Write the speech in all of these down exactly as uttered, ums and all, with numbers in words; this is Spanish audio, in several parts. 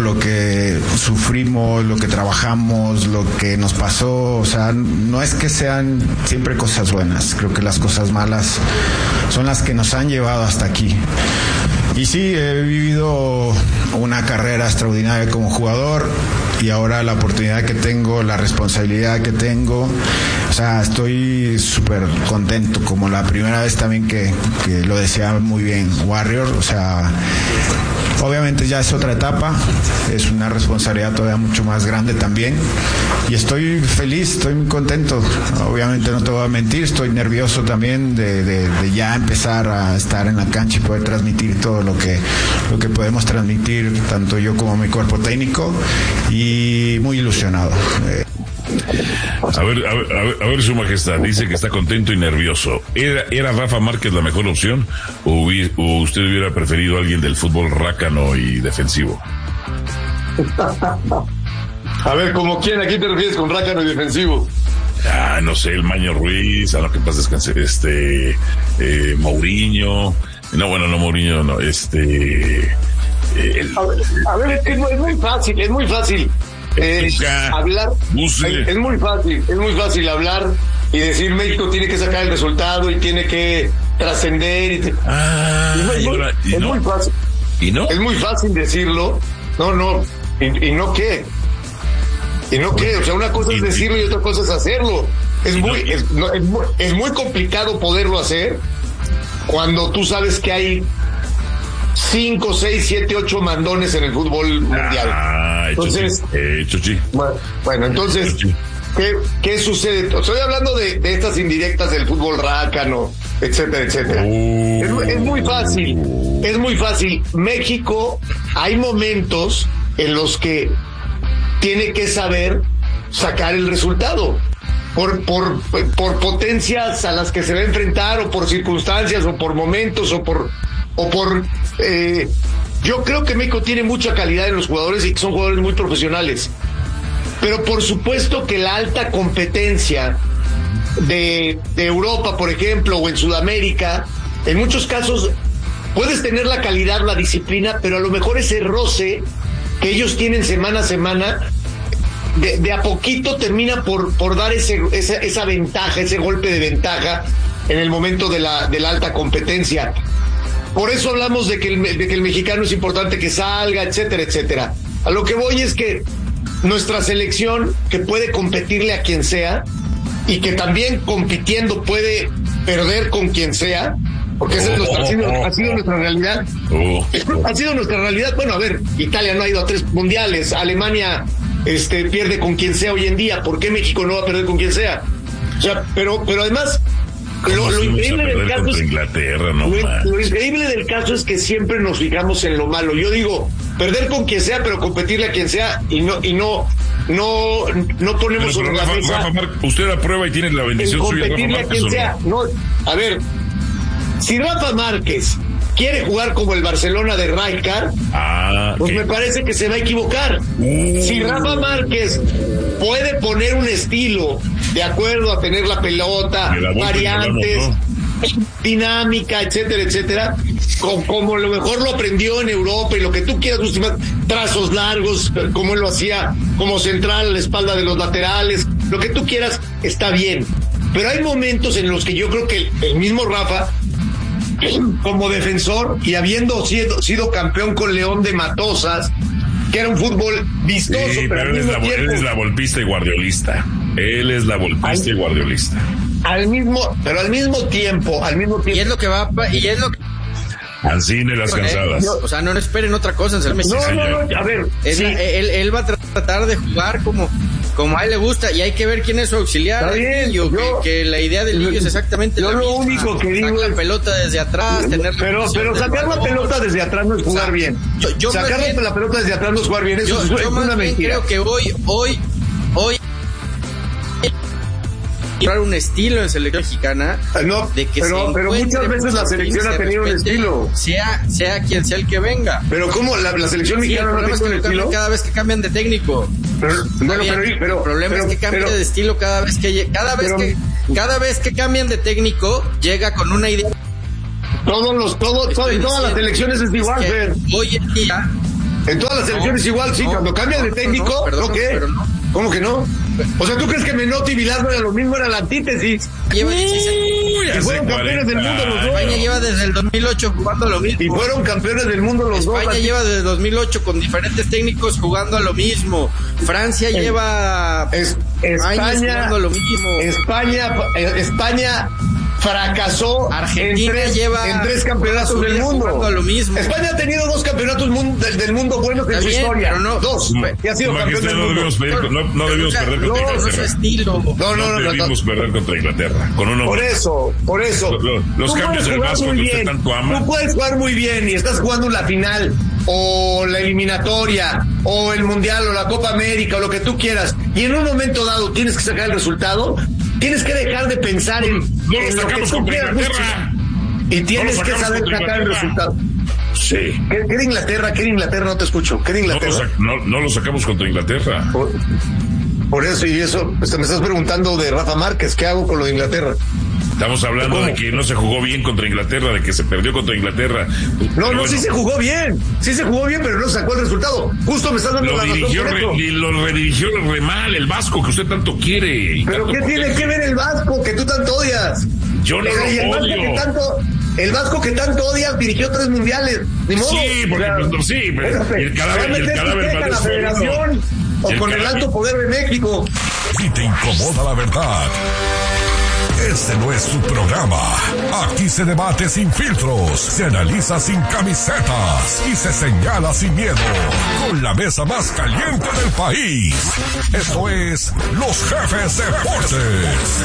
lo que sufrimos, lo que trabajamos, lo que nos pasó, o sea, no es que sean siempre cosas buenas, creo que las cosas malas son las que nos han llevado hasta aquí. Y sí, he vivido una carrera extraordinaria como jugador y ahora la oportunidad que tengo, la responsabilidad que tengo, o sea, estoy súper contento, como la primera vez también que, que lo decía muy bien Warrior, o sea, obviamente ya es otra etapa, es una responsabilidad todavía mucho más grande también y estoy feliz, estoy muy contento, obviamente no te voy a mentir, estoy nervioso también de, de, de ya empezar a estar en la cancha y poder transmitir todo lo que, lo que podemos transmitir, tanto yo como mi cuerpo técnico, y muy ilusionado. A ver, a ver, a ver, a ver, Su Majestad, dice que está contento y nervioso. ¿Era, era Rafa Márquez la mejor opción o, hubi, o usted hubiera preferido a alguien del fútbol rácano y defensivo? A ver, ¿como quién? ¿A quién te refieres con rácano y defensivo? Ah, no sé, el Maño Ruiz, a lo que pasa descanse, este, eh, Mourinho, no, bueno, no Mourinho, no, este... El, a ver, a ver es, es muy fácil, es muy fácil. Eh, hablar es, es muy fácil, es muy fácil hablar y decir México tiene que sacar el resultado y tiene que trascender y te... ah, es, y ahora, y es no. muy fácil. ¿Y no? Es muy fácil decirlo. No, no. ¿Y, y no qué? ¿Y no qué? O sea, una cosa es decirlo y otra cosa es hacerlo. Es muy, no. es, no, es muy, es muy complicado poderlo hacer cuando tú sabes que hay cinco, seis, siete, ocho mandones en el fútbol mundial. Ah, entonces, hecho sí. Bueno, bueno, entonces, ¿qué, qué sucede? Estoy hablando de, de estas indirectas del fútbol rácano, etcétera, etcétera. Oh. Es, es muy fácil, es muy fácil. México, hay momentos en los que tiene que saber sacar el resultado. Por, por, por potencias a las que se va a enfrentar, o por circunstancias, o por momentos, o por, o por, eh, yo creo que México tiene mucha calidad en los jugadores y que son jugadores muy profesionales. Pero por supuesto que la alta competencia de, de Europa, por ejemplo, o en Sudamérica, en muchos casos puedes tener la calidad, la disciplina, pero a lo mejor ese roce que ellos tienen semana a semana, de, de a poquito termina por, por dar ese, esa, esa ventaja, ese golpe de ventaja en el momento de la, de la alta competencia. Por eso hablamos de que, el, de que el mexicano es importante que salga, etcétera, etcétera. A lo que voy es que nuestra selección, que puede competirle a quien sea, y que también compitiendo puede perder con quien sea, porque esa es nuestra, ha, sido, ha sido nuestra realidad. Ha sido nuestra realidad. Bueno, a ver, Italia no ha ido a tres mundiales, Alemania este, pierde con quien sea hoy en día. ¿Por qué México no va a perder con quien sea? O sea, pero, pero además... Lo, lo increíble del caso es, Inglaterra, no lo, lo increíble del caso es que siempre nos fijamos en lo malo. Yo digo, perder con quien sea, pero competirle a quien sea, y no, y no, no, no ponemos sobre la mesa. Rafa Mar- usted aprueba y tiene la bendición suya, competirle a quien sea. No, a ver, si Rafa Márquez quiere jugar como el Barcelona de Rijkaard, ah, pues ¿qué? Me parece que se va a equivocar. Uh. Si Rafa Márquez puede poner un estilo de acuerdo a tener la pelota, la variantes, vamos, ¿no? dinámica, etcétera, etcétera, como, como a lo mejor lo aprendió en Europa y lo que tú quieras, trazos largos, como él lo hacía como central a la espalda de los laterales, lo que tú quieras, está bien. Pero hay momentos en los que yo creo que el, el mismo Rafa, como defensor y habiendo sido, sido campeón con León de Matosas, que era un fútbol vistoso, sí, pero, pero al él, mismo es la, tiempo, él es la volpista y guardiolista. Él es la volpista al, y guardiolista. Al mismo, pero al mismo tiempo, al mismo tiempo. Y es lo que va, y es lo que... Ancine las cansadas. Yo, o sea, no esperen otra cosa. No, no, no, a ver. Es, sí. él, él va a tratar de jugar como, como a él le gusta, y hay que ver quién es su auxiliar. Está bien, Lillo, yo, que, que la idea del Lillo es exactamente yo la lo misma. único que digo sacar es, la pelota desde atrás, tener pero, pero sacar la pelota desde atrás no es jugar o sea, bien. Yo, yo sacar bien, la pelota desde atrás no es jugar bien. Eso yo, es, yo es más una bien mentira. Creo que hoy, hoy, hoy un estilo en selección mexicana, no, de que pero, pero muchas veces la selección ha tenido un estilo, sea sea quien sea el que venga. Pero cómo la, la selección sí, mexicana no ha tenido un estilo cada vez que cambian de técnico. Pero, bueno, pero, pero, el problema pero, es que cambia pero, de estilo cada vez que cada vez pero, que cada vez que cambian de técnico llega con una idea. Todos los todos todo, todas las selecciones es igual, es Fer. Hoy en día En todas las selecciones no, igual, sí, no, cuando cambian de técnico, no, perdón, ¿no qué? No. ¿Cómo que no? O sea, ¿tú crees que Menotti y Bilardo era lo mismo, era la antítesis? Lleva dieciséis y fueron campeones del mundo los dos. España lleva desde el dos mil ocho jugando a lo mismo. Y fueron campeones del mundo los España dos. España lleva desde el dos mil ocho con diferentes técnicos jugando a lo mismo. Francia eh, lleva es, España, años jugando a lo mismo. España, España fracasó Argentina en tres, lleva en tres campeonatos del mundo. A lo mismo. España ha tenido dos campeonatos mundo, del, del mundo buenos en su bien, historia. Pero no, dos. No, y ha sido no, campeón del no mundo. Debimos pedir, no, no debimos no, perder contra no, Inglaterra. Estilo. No, no, no. no debimos no, perder contra Inglaterra. Con uno por eso, por eso. Lo, lo, los Tú cambios del Vasco que usted tanto ama. Tú puedes jugar muy bien y estás jugando la final o la eliminatoria o el Mundial o la Copa América o lo que tú quieras y en un momento dado tienes que sacar el resultado, tienes que dejar de pensar en, no en lo lo que tú quieras y tienes no que saber sacar el resultado. Sí. ¿Qué, ¿Qué de Inglaterra? ¿Qué de Inglaterra? No te escucho. ¿Qué de Inglaterra? No lo, no, no lo sacamos contra Inglaterra. Por, por eso y eso, pues, me estás preguntando de Rafa Márquez, ¿qué hago con lo de Inglaterra? Estamos hablando ¿Cómo? de que no se jugó bien contra Inglaterra, de que se perdió contra Inglaterra. No, pero no, bueno, sí se jugó bien, sí se jugó bien, pero no sacó el resultado. Justo me estás dando lo la dirigió razón. Re, lo redirigió re mal, el Vasco que usted tanto quiere. Y pero tanto ¿qué tiene que ver el Vasco que tú tanto odias? Yo no el, lo el odio. Que tanto, el Vasco que tanto odias dirigió tres mundiales. Ni modo. Sí, porque, o sea, pues, sí, pero el cadáver, el cadáver a la federación o el con cadáver. el alto poder de México. Si te incomoda la verdad, este no es su programa. Aquí se debate sin filtros, se analiza sin camisetas y se señala sin miedo. Con la mesa más caliente del país. Esto es Los Jefes Deportes.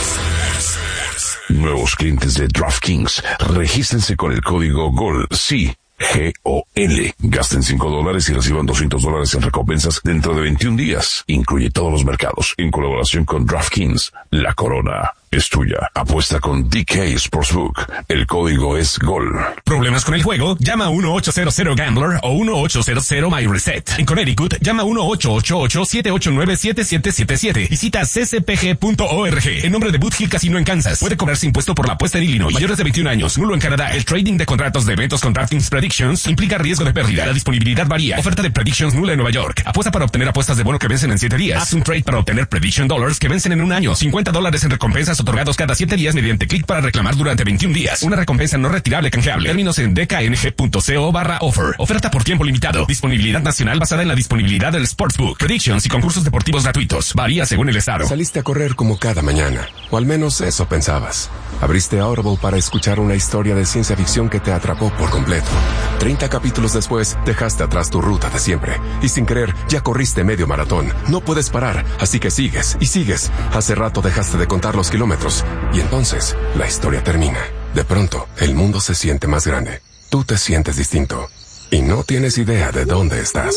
Nuevos clientes de DraftKings, regístrense con el código GOL. Sí. G O L. Gasten cinco dólares y reciban doscientos dólares en recompensas dentro de veintiún días. Incluye todos los mercados. En colaboración con DraftKings, la corona es tuya. Apuesta con D K Sportsbook. El código es GOL. ¿Problemas con el juego? Llama uno ocho cero cero Gambler o uno ocho cero cero My Reset. En Connecticut, llama uno ocho ocho ocho siete ocho nueve siete siete siete siete. Visita c c p g punto org. En nombre de Boot Hill Casino en Kansas. Puede cobrarse impuesto por la apuesta en Illinois. Mayores de veintiún años. Nulo en Canadá. El trading de contratos de eventos con DraftKings Predictions implica riesgo de pérdida. La disponibilidad varía. Oferta de Predictions nula en Nueva York. Apuesta para obtener apuestas de bono que vencen en siete días. Haz un trade para obtener Prediction Dollars que vencen en un año. cincuenta dólares en recompensas otorgados cada siete días mediante clic para reclamar durante veintiún días. Una recompensa no retirable canjeable. Términos en d k n g punto co barra offer. Oferta por tiempo limitado. Disponibilidad nacional basada en la disponibilidad del Sportsbook. Predictions y concursos deportivos gratuitos. Varía según el estado. Saliste a correr como cada mañana. O al menos eso pensabas. Abriste Audible para escuchar una historia de ciencia ficción que te atrapó por completo. treinta capítulos después, dejaste atrás tu ruta de siempre. Y sin querer, ya corriste medio maratón. No puedes parar, así que sigues y sigues. Hace rato dejaste de contar los kilómetros. Y entonces, la historia termina. De pronto, el mundo se siente más grande. Tú te sientes distinto. Y no tienes idea de dónde estás.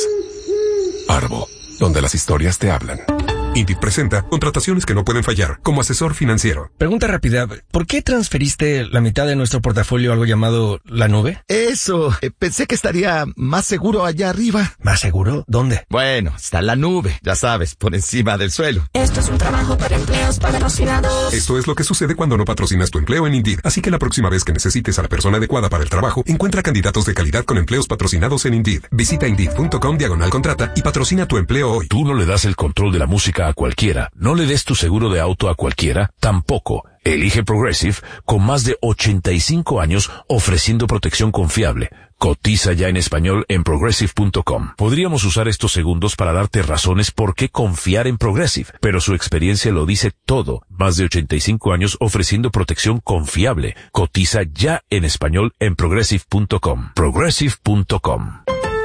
Audible, donde las historias te hablan. Indeed presenta contrataciones que no pueden fallar como asesor financiero. Pregunta rápida, ¿por qué transferiste la mitad de nuestro portafolio a algo llamado la nube? Eso, eh, pensé que estaría más seguro allá arriba. ¿Más seguro? ¿Dónde? Bueno, está la nube, ya sabes, por encima del suelo. Esto es un trabajo para empleos patrocinados. Esto es lo que sucede cuando no patrocinas tu empleo en Indeed. Así que la próxima vez que necesites a la persona adecuada para el trabajo, encuentra candidatos de calidad con empleos patrocinados en Indeed. Visita Indeed.com diagonal contrata y patrocina tu empleo hoy. Tú no le das el control de la música a cualquiera. No le des tu seguro de auto a cualquiera. Tampoco. Elige Progressive con más de ochenta y cinco años ofreciendo protección confiable. Cotiza ya en español en progressive punto com. Podríamos usar estos segundos para darte razones por qué confiar en Progressive, pero su experiencia lo dice todo. Más de ochenta y cinco años ofreciendo protección confiable. Cotiza ya en español en progressive punto com. progressive punto com.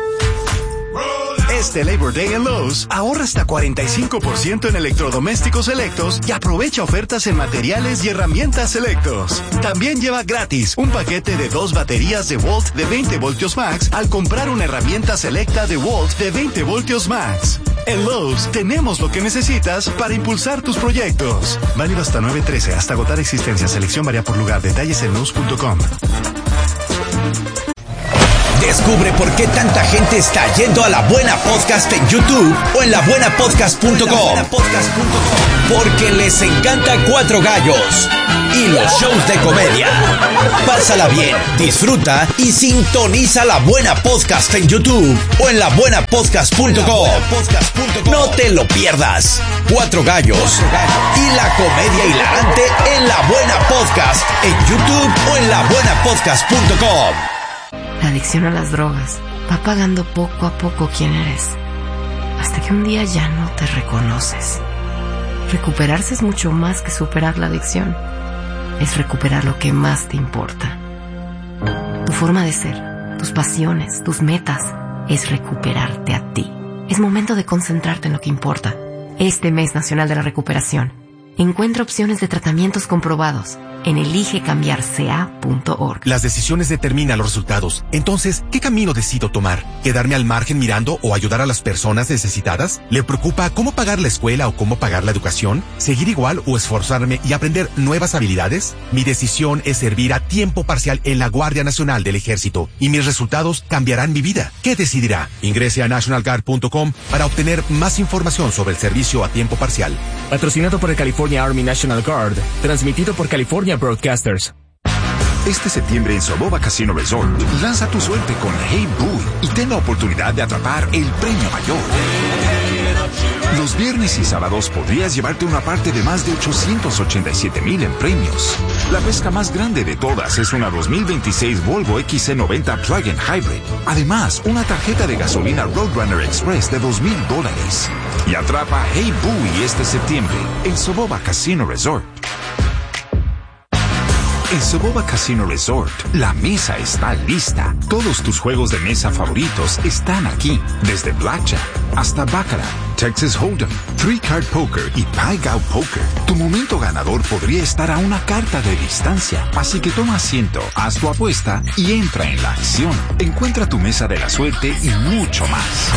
Este Labor Day en Lowe's, ahorra hasta cuarenta y cinco por ciento en electrodomésticos selectos y aprovecha ofertas en materiales y herramientas selectos. También lleva gratis un paquete de dos baterías de Volt de veinte voltios max al comprar una herramienta selecta de Volt de veinte voltios max. En Lowe's tenemos lo que necesitas para impulsar tus proyectos. Válido hasta nueve trece, hasta agotar existencia. Selección varía por lugar. Detalles en Lowe's punto com. Descubre por qué tanta gente está yendo a La Buena Podcast en YouTube o en la buena podcast punto com. Porque les encanta Cuatro Gallos y los shows de comedia. Pásala bien, disfruta y sintoniza La Buena Podcast en YouTube o en la buena podcast punto com. No te lo pierdas. Cuatro Gallos y la comedia hilarante en La Buena Podcast en YouTube o en la buena podcast punto com. La adicción a las drogas va pagando poco a poco quién eres, hasta que un día ya no te reconoces. Recuperarse es mucho más que superar la adicción. Es recuperar lo que más te importa. Tu forma de ser, tus pasiones, tus metas, es recuperarte a ti. Es momento de concentrarte en lo que importa. Este mes nacional de la recuperación, encuentra opciones de tratamientos comprobados en elige cambiar c a punto org. Las decisiones determinan los resultados. Entonces, ¿qué camino decido tomar? ¿Quedarme al margen mirando o ayudar a las personas necesitadas? ¿Le preocupa cómo pagar la escuela o cómo pagar la educación? ¿Seguir igual o esforzarme y aprender nuevas habilidades? Mi decisión es servir a tiempo parcial en la Guardia Nacional del Ejército y mis resultados cambiarán mi vida. ¿Qué decidirá? Ingrese a national guard punto com para obtener más información sobre el servicio a tiempo parcial. Patrocinado por el California Army National Guard, transmitido por California Broadcasters. Este septiembre en Soboba Casino Resort, lanza tu suerte con Hey Boo y ten la oportunidad de atrapar el premio mayor. Los viernes y sábados podrías llevarte una parte de más de ochocientos ochenta y siete mil en premios. La pesca más grande de todas es una dos mil veintiséis Volvo X C noventa Plug-in Hybrid. Además, una tarjeta de gasolina Roadrunner Express de dos mil dólares. Y atrapa Hey Boo este septiembre en Soboba Casino Resort. En Soboba Casino Resort, la mesa está lista. Todos tus juegos de mesa favoritos están aquí. Desde Blackjack hasta Baccarat, Texas Hold'em, Three Card Poker y Pai Gow Poker. Tu momento ganador podría estar a una carta de distancia. Así que toma asiento, haz tu apuesta y entra en la acción. Encuentra tu mesa de la suerte y mucho más.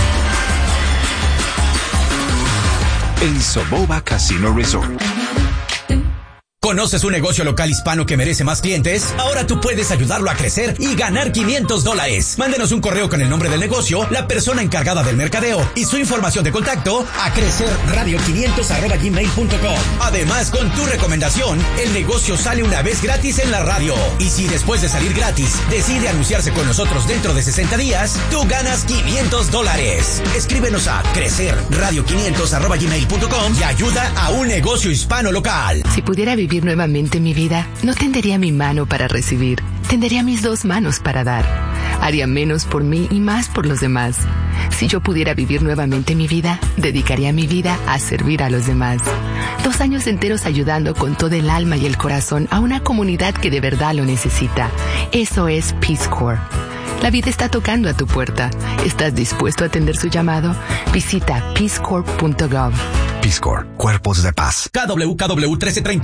En Soboba Casino Resort. ¿Conoces un negocio local hispano que merece más clientes? Ahora tú puedes ayudarlo a crecer y ganar quinientos dólares. Mándenos un correo con el nombre del negocio, la persona encargada del mercadeo y su información de contacto a crecer radio quinientos arroba gmail punto com. Además, con tu recomendación, el negocio sale una vez gratis en la radio. Y si después de salir gratis decide anunciarse con nosotros dentro de sesenta días, tú ganas quinientos dólares. Escríbenos a crecer radio quinientos arroba gmail punto com y ayuda a un negocio hispano local. Si pudiera vivir nuevamente mi vida, no tendería mi mano para recibir, tendería mis dos manos para dar. Haría menos por mí y más por los demás. Si yo pudiera vivir nuevamente mi vida, dedicaría mi vida a servir a los demás. Dos años enteros ayudando con todo el alma y el corazón a una comunidad que de verdad lo necesita. Eso es Peace Corps. La vida está tocando a tu puerta. ¿Estás dispuesto a atender su llamado? Visita peace corps punto gov. Peace Corps, Cuerpos de Paz. K W K W trece treinta